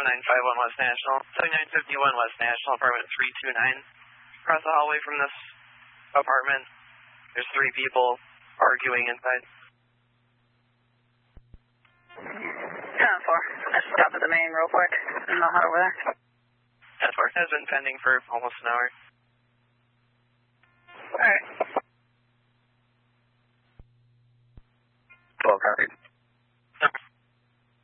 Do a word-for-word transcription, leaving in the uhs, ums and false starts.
nine five one West National, seventy-nine fifty-one West National, apartment three two nine. Across the hallway from this apartment, there's three people arguing inside. ten four. Let's stop at the main real quick. I'm not hot over there. ten four. Has been pending for almost an hour. Alright. twelve copied.